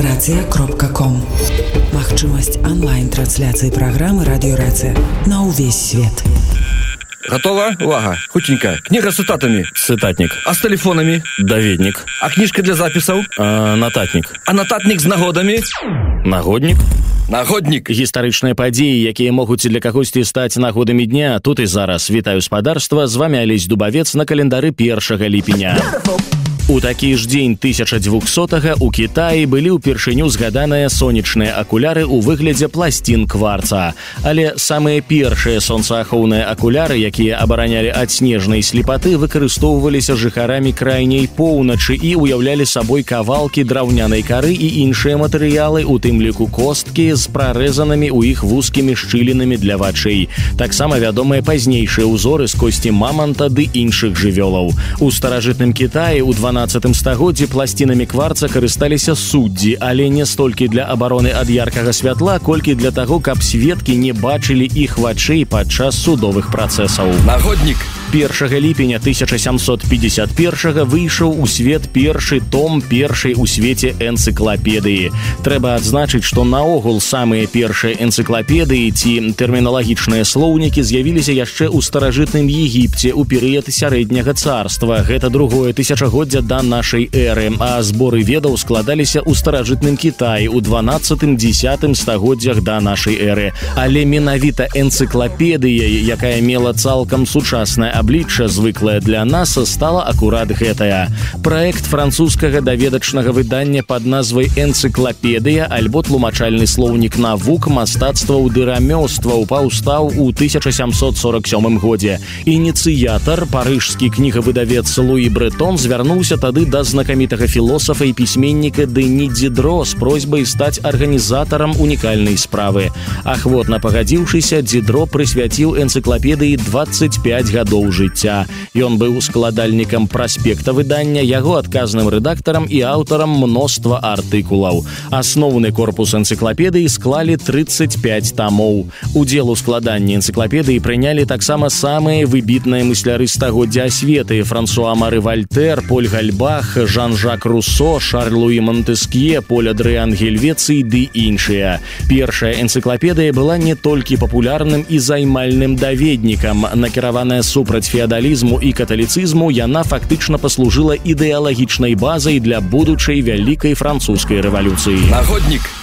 Рацыя.ком. Магчымасць онлайн-трансляцыі праграмы «Радиорация» на ўвесь свет. Готово? Увага, хутенько. Книга с цитатами. Цитатник. А с телефонами? Даведник. А книжка для записаў? Нататник. А нататник з нагодами? Нагодник. Нагодник. Гістарычныя падзеі, якія могуць для кагосьці стаць нагодамі дня. Тут і зараз. Вітаю спадарства. З вами Алесь Дубавец на календары 1 ліпеня. У такі ж дзень 1200-га у Кітаі былі ўпершыню згаданыя сонечныя акуляры ў выглядзе пласцін кварца. Але самыя першыя сонцаахоўныя акуляры, якія абаранялі ад снежнай слепаты, выкарыстоўваліся жыхарамі крайняй поўначы і ўяўлялі сабой кавалкі драўнянай кары і іншыя матэрыялы, у тым ліку косткі з прарэзанымі ў іх вузкімі шчылінамі для вачэй. Таксама вядомыя пазнейшыя ўзоры з косці маманта ды іншых жывёлаў. У старажытным Кітаі ў 12 стагоддзі пласцінамі кварца карысталіся суддзі, але не столькі для абароны ад яркага святла, колькі для таго, каб сведкі не бачылі іх вачэй падчас судовых працэсаў. Нагоднік. 1 ліпеня 1751 выйшаў у свет першы том першай у свеце энцыклапедыі. Трэба адзначыць, што наогул самыя першыя энцыклапедыі ці тэрміналагічныя слоўнікі з'явіліся яшчэ ў старажытным Егіпце ў перыяд сярэдняга царства. Гэта другое тысячагоддзя да нашай эры, а зборы ведаў складаліся ў старажытным Кітаі ў 12-10 стагоддзях да нашай эры. Але менавіта энцыклапедыяй, якая мела цалкам сучаснае аблічча, звыклая для нас, стала акурат гэтая. Праект французскага даведачнага выдання пад назвай «Энцыклапедыя» альбо тлумачальны слоўнік навук, мастацтваў ды рамёстваў паўстаў у 1747 годзе. Ініцыятар, парыжскі кнігавыдавец Луі Брэтон, звярнуўся тады да знакамітага філосафа і пісьменніка Дэні Дидро з просьбай стаць арганізатарам унікальнай справы. Ахвотна пагадзіўшыся, Дидро прысвяціў энцыклапедыі 25 гадоў жыцця. Ён быў складальнікам праспекта выдання, яго адказным рэдактарам і аўтарам мноства артыкулаў. Асноўны корпус энцыклапедыі склалі 35 тамоў. Удзел у складанні энцыклапедыі прынялі таксама самыя выбітныя мысляры стагоддзя асветы: Франсуа Мары Вальтэр, Поль Гальбах, Жан-Жак Руссо, Шарль-Луі Монтэскье, Поль Адрыан Гельвецый ды іншыя. Першая энцыклапедыя была не толькі папулярным і займальным даведнікам. Накіраваная супраць феадалізму і каталіцызму, яна фактычна паслужыла ідэалагічнай базай для будучай вялікай французскай рэвалюцыі. Нагоднік.